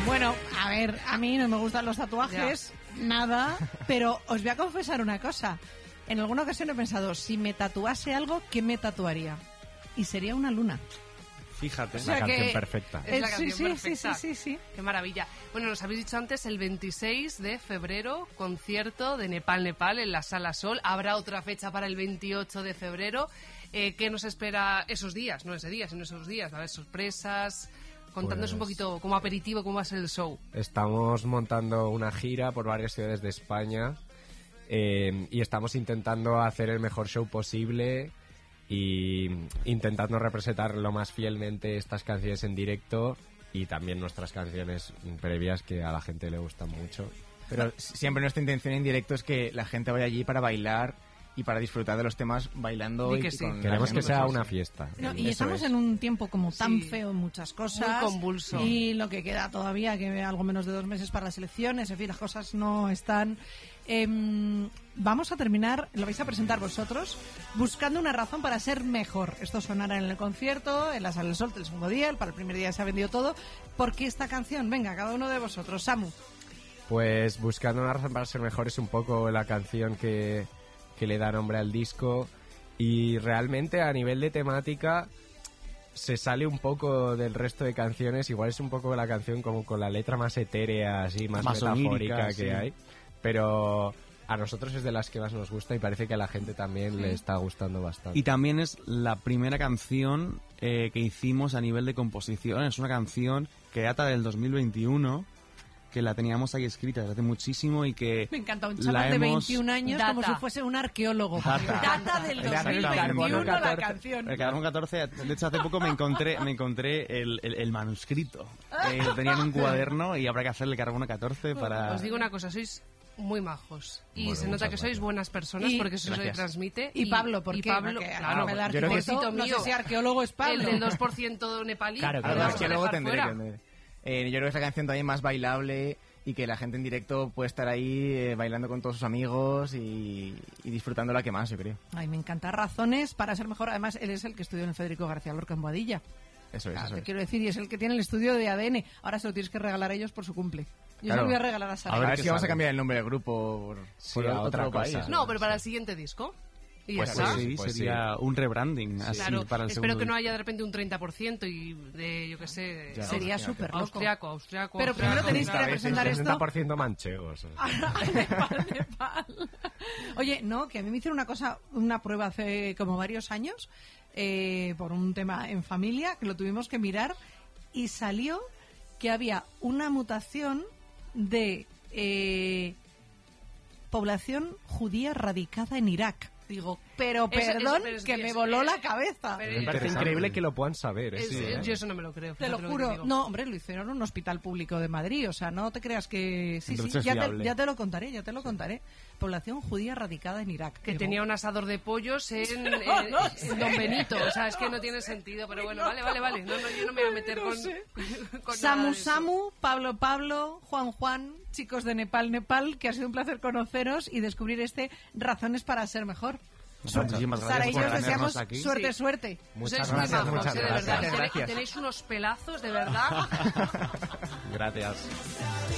Bueno, a ver, a mí no me gustan los tatuajes, nada, pero os voy a confesar una cosa. En alguna ocasión he pensado, si me tatuase algo, ¿qué me tatuaría? Y sería una luna. Fíjate, O sea la canción que- perfecta. Es la canción perfecta. Sí. Qué maravilla. Bueno, nos habéis dicho antes, el 26 de febrero, concierto de Nepal en la Sala Sol. Habrá otra fecha para el 28 de febrero. ¿Qué nos espera esos días? No ese día, sino esos días. ¿Vale? Sorpresas. Contándonos un poquito como aperitivo cómo va a ser el show. Estamos montando una gira por varias ciudades de España y estamos intentando hacer el mejor show posible y intentando representar lo más fielmente estas canciones en directo y también nuestras canciones previas que a la gente le gustan mucho. Pero siempre nuestra intención en directo es que la gente vaya allí para bailar y para disfrutar de los temas bailando. Di y que sí. con Queremos la que sea gente. una fiesta. No, y Eso estamos es. en un tiempo como tan Sí. feo en muchas cosas. Muy convulso. Y lo que queda todavía, que algo menos de 2 meses para las elecciones, en fin, las cosas no están... vamos a terminar, lo vais a presentar vosotros, buscando una razón para ser mejor. Esto sonará en el concierto, en la Sala del Sol, el segundo día, para el primer día se ha vendido todo. ¿Por qué esta canción? Venga, cada uno de vosotros. Samu. Pues Buscando una razón para ser mejor es un poco la canción que le da nombre al disco y realmente a nivel de temática se sale un poco del resto de canciones, igual es un poco la canción como con la letra más etérea, así más metafórica onírica, que sí. hay, pero a nosotros es de las que más nos gusta y parece que a la gente también le está gustando bastante. Y también es la primera canción que hicimos a nivel de composición. Es una canción que data del 2021, que la teníamos ahí escrita desde hace muchísimo y que Me encanta un la chaval de hemos- 21 años como Data. si fuese un arqueólogo. Data del El carbono 2021 la 14. canción. El Carbono 14, de hecho hace poco me encontré el manuscrito. Lo tenía en un cuaderno y habrá que hacer el Carbono 14 para... Os digo una cosa, sois muy majos. Y Bueno, se nota muchas que sois gracias. buenas personas Y- porque eso se Gracias. transmite. Y Pablo, ¿por y qué? Pablo, Porque claro, el yo creo que arquitecto, pobrecito no sé mío. si arqueólogo es Pablo. El del 2% nepalí. Claro, lo claro, vamos es que a luego dejar tendré fuera. que... yo creo que es la canción también más bailable y que la gente en directo puede estar ahí bailando con todos sus amigos y disfrutándola que más, yo creo. Ay, me encanta. Razones para ser mejor. Además, él es el que estudió en el Federico García Lorca en Boadilla. Eso es, eso Te es. quiero decir, y es el que tiene el estudio de ADN. Ahora se lo tienes que regalar a ellos por su cumple. Yo se Claro. lo voy a regalar a Sara. A ver qué si vamos a sabe. cambiar el nombre del grupo por a otro otra país. cosa. No, pero para el siguiente disco. Y Pues ya está. Sí, Pues sería un rebranding así Claro, para el espero segundo que no disco. haya de repente un 30% y de, yo qué sé, Ya. Sería súper loco. austriaco. Pero primero tenéis que representar esto. 60% manchegos. Nepal. Oye, no, que a mí me hicieron una prueba hace como varios años por un tema en familia que lo tuvimos que mirar y salió que había una mutación de población judía radicada en Irak. Digo, pero perdón, que me voló la cabeza. pero- Me parece increíble que lo puedan saber. Es- Yo eso no me lo creo. Te lo fíjate que juro. digo. No, hombre, lo hicieron en un hospital público de Madrid. O sea, no te creas que... Sí, Entonces sí, es fiable. ya te lo contaré, ya te lo contaré. Población judía radicada en Irak. Que Digo, tenía un asador de pollos en Don Benito. O sea, es que no tiene sentido. Pero bueno, vale. No, yo no me voy a meter con nada Samu de eso. Samu, Pablo Pablo, Juan Juan, chicos de Nepal, que ha sido un placer conoceros y descubrir Razones para ser mejor. Muchísimas Sara y gracias yo por os deseamos tenernos aquí. suerte, Sí. suerte. Sois muy majos, muchas de gracias. verdad. Gracias. Tenéis unos pelazos, de verdad. Gracias.